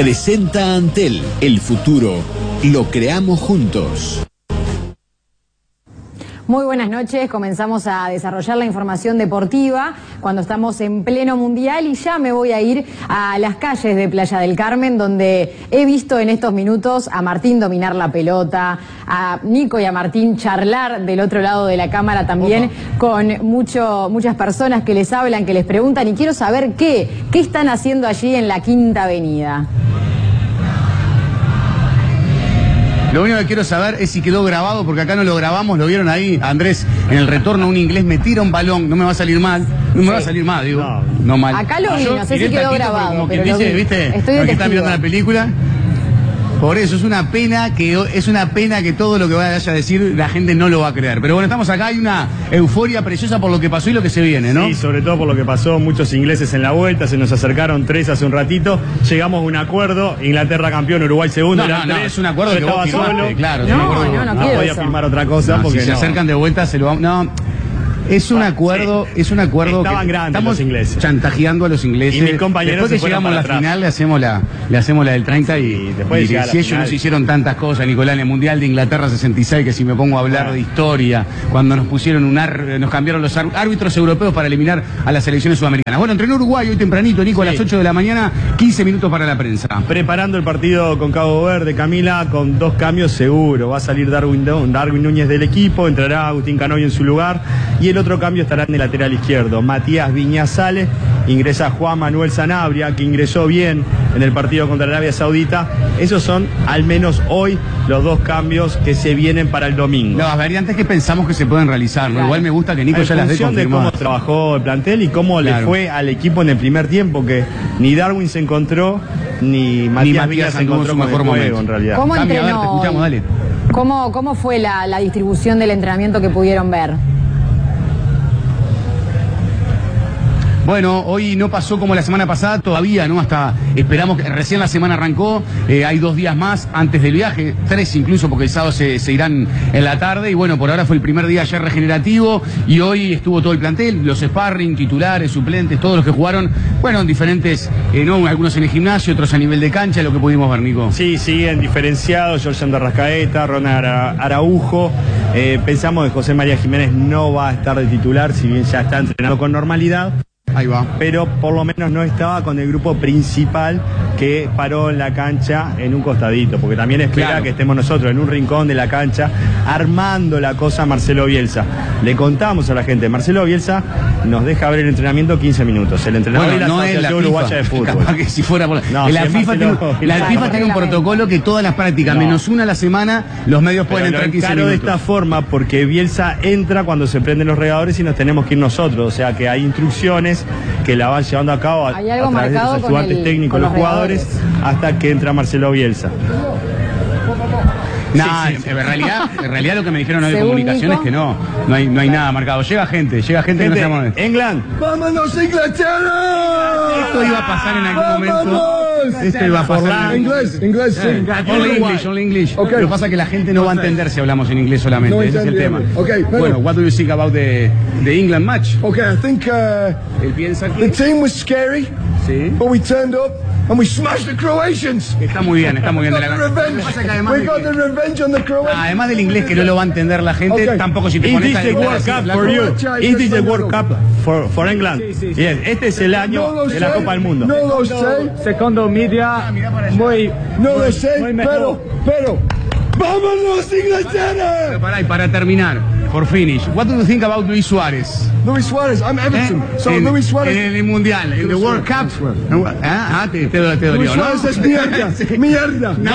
Presenta Antel, el futuro lo creamos juntos. Muy buenas noches, comenzamos a desarrollar la información deportiva cuando estamos en pleno mundial y ya me voy a ir a las calles de Playa del Carmen, donde he visto en estos minutos a Martín dominar la pelota, a Nico y a Martín charlar del otro lado de la cámara también con muchas personas que les hablan, que les preguntan, y quiero saber qué están haciendo allí en la Quinta Avenida. Lo único que quiero saber es si quedó grabado, porque acá no lo grabamos, lo vieron ahí, Andrés, en el retorno un inglés me tira un balón, no me va a salir mal, no me va a salir mal, digo, no mal. Acá lo vi, no sé si quedó grabado, como pero quien lo dice, vi. ¿viste? Estoy Lo de que está testigo. mirando la película. Por eso es una pena que todo lo que vaya a decir la gente no lo va a creer. Pero bueno, estamos acá, hay una euforia preciosa por lo que pasó y lo que se viene, ¿no? Sí, sobre todo por lo que pasó, muchos ingleses en la vuelta, se nos acercaron 3 hace un ratito, llegamos a un acuerdo, Inglaterra campeón, Uruguay segundo, No, es un acuerdo que vos firmaste, claro. No No quiero podía eso. firmar otra cosa No, porque si se acercan de vuelta se lo vamos... No, es un acuerdo, Estaban que grandes estamos los ingleses. chantajeando a los ingleses. Y mis compañeros después que se fueron llegamos a la para final le hacemos la del 30 y después de llegar a si la ellos final. nos hicieron tantas cosas, Nicolás, en el Mundial de Inglaterra 66, que si me pongo a hablar de historia, cuando nos pusieron nos cambiaron los árbitros europeos para eliminar a las selecciones sudamericanas. Bueno, entrenó Uruguay hoy tempranito, Nico, a las 8 de la mañana, 15 minutos para la prensa. Preparando el partido con Cabo Verde, Camila, con 2 cambios seguro. Va a salir Darwin Núñez del equipo, entrará Agustín Canoy en su lugar y el otro cambio estará en el lateral izquierdo. Matías Viñas sale, ingresa Juan Manuel Sanabria, que ingresó bien en el partido contra Arabia Saudita. Esos son, al menos hoy, los 2 cambios que se vienen para el domingo. Las variantes que pensamos que se pueden realizar, ¿no? Claro. Igual me gusta que Nico En ya las dé función de confirmadas. cómo trabajó el plantel y cómo le fue al equipo en el primer tiempo, que ni Darwin se encontró, ni Matías Viñas se anduvo en encontró su con el mejor juego, momento. en realidad. ¿Cómo Cami, a ver, te entrenó escuchamos, hoy? dale. ¿Cómo fue la distribución del entrenamiento que pudieron ver? Bueno, hoy no pasó como la semana pasada, todavía, ¿no? Hasta esperamos que recién la semana arrancó, hay 2 días más antes del viaje, 3 incluso, porque el sábado se irán en la tarde, y bueno, por ahora fue el primer día ya regenerativo, y hoy estuvo todo el plantel, los sparring, titulares, suplentes, todos los que jugaron, bueno, en diferentes, ¿no? Algunos en el gimnasio, otros a nivel de cancha, lo que pudimos ver, Nico. Sí, siguen diferenciados, Jorge Rascaeta, Ronald Araujo. Pensamos que José María Jiménez no va a estar de titular, si bien ya está entrenando con normalidad. Ahí va. Pero por lo menos no estaba con el grupo principal que paró en la cancha en un costadito, porque también espera que estemos nosotros en un rincón de la cancha armando la cosa Marcelo Bielsa. Le contamos a la gente, Marcelo Bielsa nos deja ver el entrenamiento 15 minutos. El entrenador Bueno, de la no es la Asociación Uruguaya de Fútbol. Capaz que si fuera por No, la si es FIFA tiene un protocolo que todas las prácticas, menos una a la semana, los medios pueden Pero entrar lo 15 encaro minutos. de esta forma porque Bielsa entra cuando se prenden los regadores y nos tenemos que ir nosotros. O sea que hay instrucciones que la van llevando a cabo a Hay algo través de marcado los con ayudantes técnicos, con los los jugadores, hasta que entra Marcelo Bielsa. No, en realidad lo que me dijeron hoy de Según comunicación Nico, es que no hay nada marcado. Llega gente que no sabemos de. England. ¡Vámonos, Inglaterra! Esto iba a pasar en algún momento. Esto iba a pasar. Inglés, sí. Only English. Ok. Lo que pasa es que la gente no va a entender si hablamos en inglés solamente. No Ese es el tema. entiende. Ok, pero- Bueno, what do you think about the England match? Okay, I think Él piensa the que team was scary, sí. but we turned up and we smashed the Croatians. Está muy bien de We la got the revenge. Pasa que además We de got que- the revenge on the Croatians. Además del inglés que no lo va a entender la gente, Ok. tampoco si te Is pones this a the World Cup for you? Is this the World Cup for England? Yes, este es el año No lo de la sé, Copa del Mundo. No lo sé, Secondo media, muy no lo sé, muy mejor. pero, ¡vámonos, Inglaterra! Y para terminar, for finish, what do you think about Luis Suárez? Luis Suárez, I'm Everton. So Luis Suárez. En el Mundial, en el World Cup. Te dolió, Luis ¿no? Suárez es mierda, mierda. No.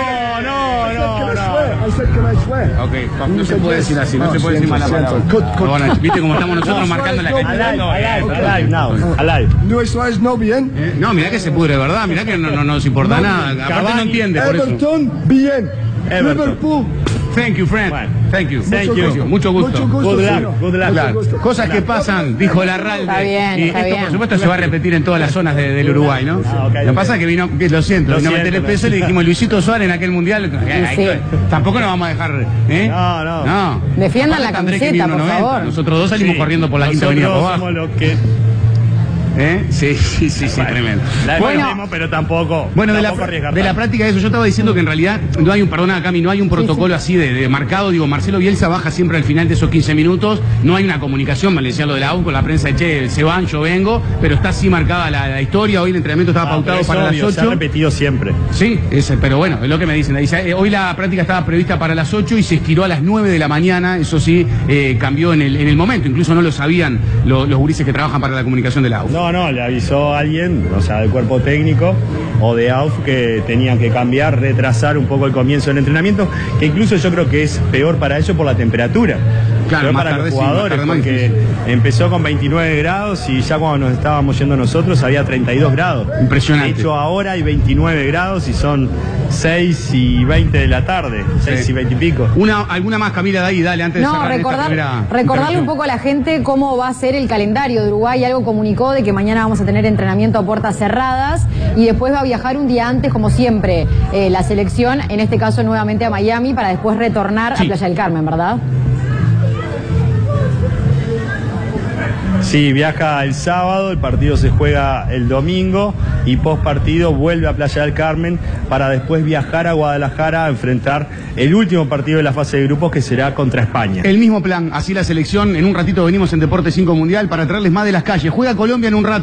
I said, can I swear? Ok, no se puede decir así, no se puede decir mala siento. palabra. Cut. Bueno, viste cómo estamos nosotros marcando la calle. Alive now, alive. Luis Suárez no bien. No, mirá que se pudre, ¿verdad? Mirá que no nos importa nada. Aparte no entiende, por eso. Everton, bien. Everton. Liverpool. Thank you, friend. Bueno. Thank you. Thank you. Mucho gusto. Mucho gusto. Good luck, señor. good luck. Claro. Mucho gusto. Cosas que pasan, dijo Larralde. Está bien, y está esto, bien. por supuesto, se va a repetir en todas las zonas del Uruguay, ¿no? ok, Lo que pasa es que vino, lo siento, vino a meter el siento, peso y le dijimos Luisito Suárez en aquel mundial. Sí. Tampoco nos vamos a dejar. No. Defiendan Aparte la Andrés, que camiseta, vino por 90. favor. Nosotros dos salimos corriendo por la Quinta Avenida por Nosotros abajo. somos los que Sí, Bueno, tremendo. La Bueno. defendemos, pero tampoco. Bueno, tampoco arriesgar de la tanto. práctica de eso, yo estaba diciendo que en realidad no hay un protocolo así de marcado. Digo, Marcelo Bielsa baja siempre al final de esos 15 minutos, no hay una comunicación, me decía lo de la AU con la prensa de che, se van, yo vengo, pero está así marcada la historia. Hoy el entrenamiento estaba pautado pero para es las obvio, 8. se ha repetido siempre. Sí, pero bueno, es lo que me dicen. Dice, hoy la práctica estaba prevista para las 8 y se estiró a las 9 de la mañana. Eso sí, cambió en el momento. Incluso no lo sabían los gurises que trabajan para la comunicación de la AUF. No, le avisó a alguien, o sea, del cuerpo técnico o de AUF que tenían que cambiar, retrasar un poco el comienzo del entrenamiento, que incluso yo creo que es peor para ellos por la temperatura. Claro, Peor más para tarde los sí, más jugadores, tarde más porque difícil. empezó con 29 grados y ya cuando nos estábamos yendo nosotros había 32 grados. Impresionante. De hecho, ahora hay 29 grados y son 6 y 20 de la tarde, 6 y 20 y pico. ¿Alguna más, Camila, de ahí? Dale, antes de No, cerrar esta primera recordarle un intervención. poco a la gente cómo va a ser el calendario de Uruguay. Algo comunicó de que mañana vamos a tener entrenamiento a puertas cerradas y después va a viajar un día antes, como siempre, la selección, en este caso nuevamente a Miami, para después retornar a Playa del Carmen, ¿verdad? Sí, viaja el sábado, el partido se juega el domingo y post partido vuelve a Playa del Carmen para después viajar a Guadalajara a enfrentar el último partido de la fase de grupos que será contra España. El mismo plan, así la selección. En un ratito venimos en Deporte 5 Mundial para traerles más de las calles. Juega Colombia en un rato.